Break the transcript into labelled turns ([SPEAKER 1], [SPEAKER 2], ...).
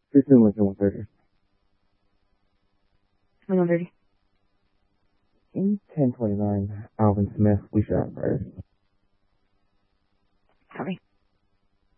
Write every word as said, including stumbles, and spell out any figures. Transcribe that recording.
[SPEAKER 1] Fifteen Lincoln one thirty.
[SPEAKER 2] one thirty.
[SPEAKER 1] In ten twenty nine, Alvin Smith, we shot first.
[SPEAKER 2] Copy.